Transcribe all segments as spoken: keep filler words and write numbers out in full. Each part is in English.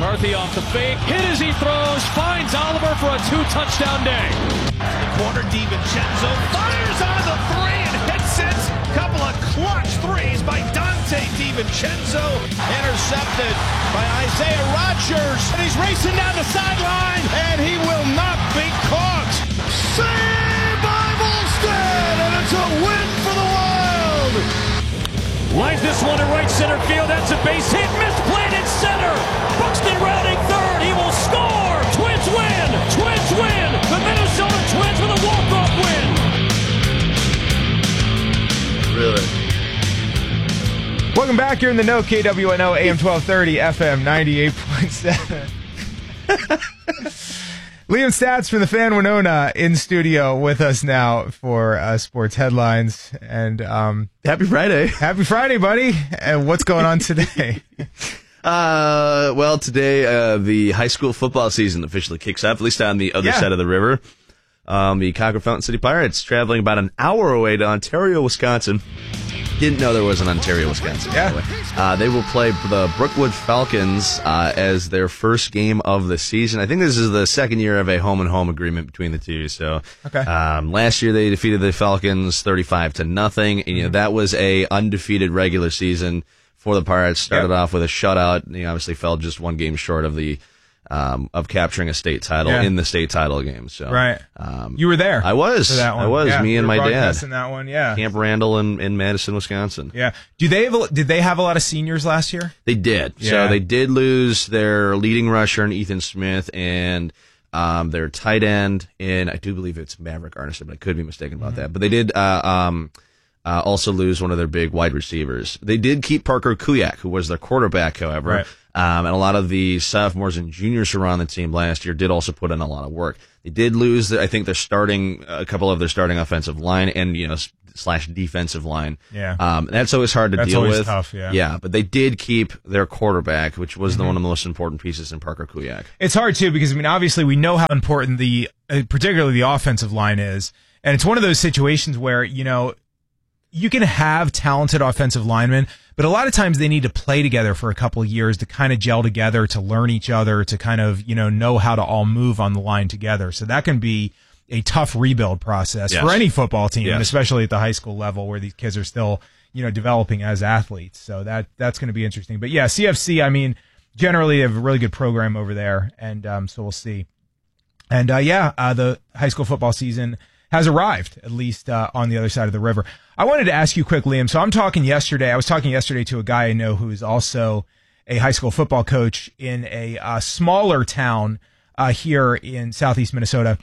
McCarthy off the fake, hit as he throws, finds Oliver for a two-touchdown day. The corner, DiVincenzo fires out of the three and hits it. Couple of clutch threes by Dante DiVincenzo. Intercepted by Isaiah Rodgers. And he's racing down the sideline, and he will not be caught. Saved by Volstead, and it's a win for the Wild. Lines this one to right center field. That's a base hit. Misplayed in center. Buxton rounding third. He will score. Twins win. Twins win. The Minnesota Twins with a walk-off win. Really? Welcome back. You're in the know. K W N O A M twelve thirty, F M ninety-eight point seven. Liam Stats from the Fan Winona in studio with us now for uh, sports headlines. And um, Happy Friday. Happy Friday, buddy. And what's going on today? uh, well, today uh, the high school football season officially kicks off, at least on the other Yeah. side of the river. Um, the Concord Fountain City Pirates traveling about an hour away to Ontario, Wisconsin. Didn't know there was an Ontario, Wisconsin. Yeah. By the way. Uh, they will play the Brookwood Falcons uh, as their first game of the season. I think this is the second year of a home-and-home agreement between the two. So, Okay. um, last year they defeated the Falcons thirty-five to nothing. And, you know, that was a undefeated regular season for the Pirates. Started Yep. off with a shutout. You know, obviously fell just one game short of the um, of capturing a state title Yeah. in the state title game. So, Right. Um, You were there. I was. For that one. I was. Yeah, me you and were my dad. broadcasting that one. Yeah. Camp Randall in, in Madison, Wisconsin. Yeah. Do they have? A, did they have a lot of seniors last year? They did. Yeah. So they did lose their leading rusher in Ethan Smith and um, their tight end in, I do believe it's Maverick Arneson, but I could be mistaken about Mm-hmm. that. But they did uh, um, uh, also lose one of their big wide receivers. They did keep Parker Kuyak, who was their quarterback, however. Right. Um, and a lot of the sophomores and juniors who were on the team last year did also put in a lot of work. They did lose, the, I think, their starting, a couple of their starting offensive line and, you know, slash defensive line. Yeah. Um, that's always hard to That's deal always with. tough, yeah. Yeah, but they did keep their quarterback, which was Mm-hmm. the one of the most important pieces in Parker Kuyak. It's hard too because I mean obviously we know how important the uh, particularly the offensive line is, and it's one of those situations where you know you can have talented offensive linemen, but a lot of times they need to play together for a couple of years to kind of gel together, to learn each other, to kind of you know know how to all move on the line together. So that can be a tough rebuild process Yes. for any football team, Yes. and especially at the high school level where these kids are still you know developing as athletes. So that that's going to be interesting. But yeah, C F C, I mean. Generally, they have a really good program over there, and um, so we'll see. And uh, yeah, uh, the high school football season has arrived, at least uh, on the other side of the river. I wanted to ask you quickly, Liam. So I'm talking yesterday. I was talking yesterday to a guy I know who is also a high school football coach in a uh, smaller town uh, here in southeast Minnesota,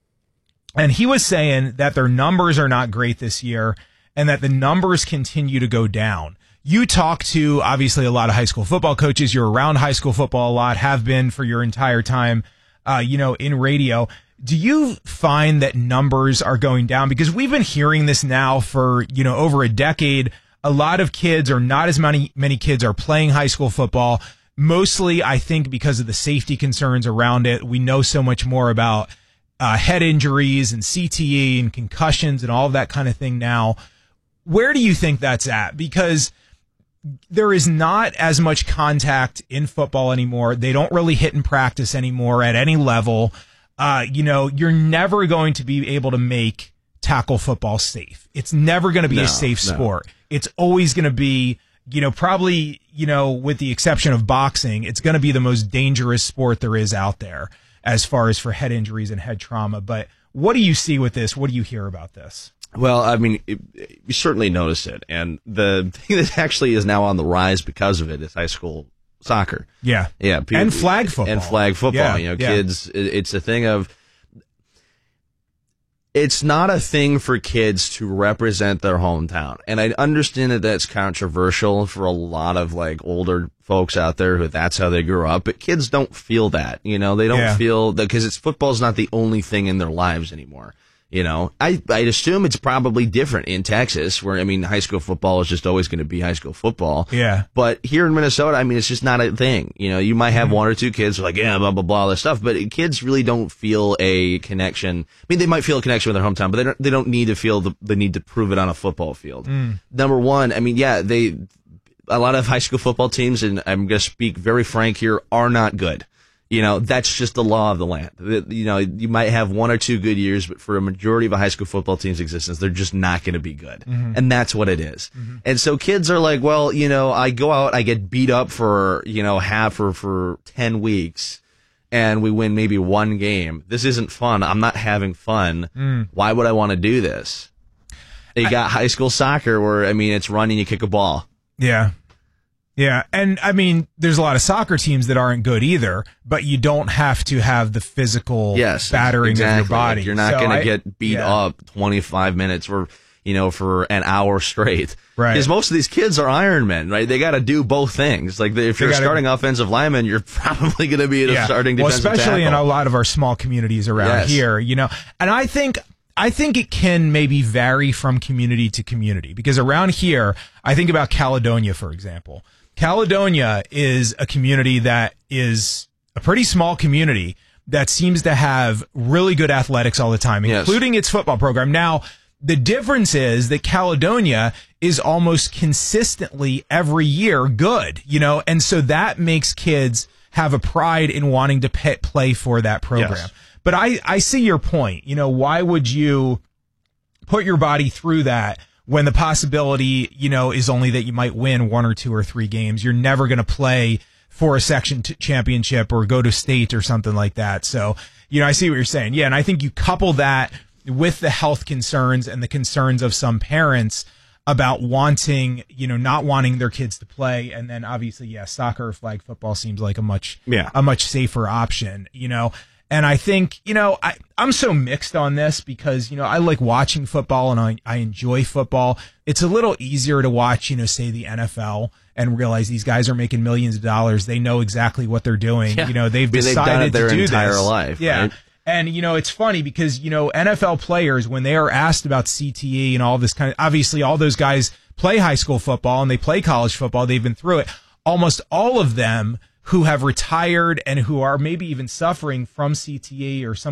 and he was saying that their numbers are not great this year, and that the numbers continue to go down. You talk to, obviously, a lot of high school football coaches. You're around high school football a lot, have been for your entire time, uh, you know, in radio. Do you find that numbers are going down? Because we've been hearing this now for, you know, over a decade. A lot of kids, or not as many, many kids are playing high school football. Mostly, I think, because of the safety concerns around it. We know so much more about uh, head injuries and C T E and concussions and all of that kind of thing now. Where do you think that's at? Because there is not as much contact in football anymore. They don't really hit in practice anymore at any level. Uh, you know, you're never going to be able to make tackle football safe. It's never going to be No, a safe no. sport. It's always going to be, you know, probably, you know, with the exception of boxing, it's going to be the most dangerous sport there is out there as far as for head injuries and head trauma. But what do you see with this? What do you hear about this? Well, I mean, it, it, you certainly notice it. And the thing that actually is now on the rise because of it is high school soccer. Yeah. Yeah. people- And flag football. And flag football. Yeah, You know, yeah. kids, it, it's a thing of, it's not a thing for kids to represent their hometown. And I understand that that's controversial for a lot of like older folks out there who that's how they grew up, but kids don't feel that, you know, they don't Yeah. feel that because it's football's not the only thing in their lives anymore. You know, I, I'd assume it's probably different in Texas where, I mean, high school football is just always going to be high school football. Yeah. But here in Minnesota, I mean, it's just not a thing. You know, you might have one or two kids who are like, yeah, blah, blah, blah, all this stuff. But kids really don't feel a connection. I mean, they might feel a connection with their hometown, but they don't, they don't need to feel the, the need to prove it on a football field. Number one, I mean, yeah, they, a lot of high school football teams, and I'm going to speak very frank here, are not good. You know, that's just the law of the land. You know, you might have one or two good years, but for a majority of a high school football team's existence, they're just not going to be good. Mm-hmm. And that's what it is. Mm-hmm. And so kids are like, well, you know, I go out, I get beat up for, you know, half for, for ten weeks, and we win maybe one game. This isn't fun. I'm not having fun. Mm. Why would I want to do this? You got I, high school soccer where, I mean, it's running, you kick a ball. Yeah. Yeah, and I mean, there's a lot of soccer teams that aren't good either, but you don't have to have the physical yes, battering exactly. of your body. Like you're not so going to get beat yeah. up twenty-five minutes for, you know, for an hour straight. Right. Because most of these kids are Ironmen, right? They got to do both things. Like if you're a starting offensive lineman, you're probably going to be a yeah. starting well, defensive especially tackle. in a lot of our small communities around yes. here, you know. And I think I think it can maybe vary from community to community, because around here, I think about Caledonia, for example. Caledonia is a community that is a pretty small community that seems to have really good athletics all the time, including yes. its football program. Now, the difference is that Caledonia is almost consistently every year good, you know, and so that makes kids have a pride in wanting to pay, play for that program. Yes. But I, I see your point. You know, why would you put your body through that when the possibility, you know, is only that you might win one or two or three games? You're never going to play for a section t- championship or go to state or something like that. So, you know, I see what you're saying. Yeah, and I think you couple that with the health concerns and the concerns of some parents about wanting, you know, not wanting their kids to play. And then obviously, yeah, soccer or flag football seems like a much, yeah. a much safer option, you know. And I think, you know, I, I'm so mixed on this because, you know, I like watching football and I, I enjoy football. It's a little easier to watch, you know, say the N F L and realize these guys are making millions of dollars. They know exactly what they're doing. Yeah. You know, they've I mean, decided they've done it their to do entire this. life. Yeah. Right? And, you know, it's funny because, you know, N F L players, when they are asked about C T E and all this kind of, obviously all those guys play high school football and they play college football. They've been through it. Almost all of them who have retired and who are maybe even suffering from C T E or some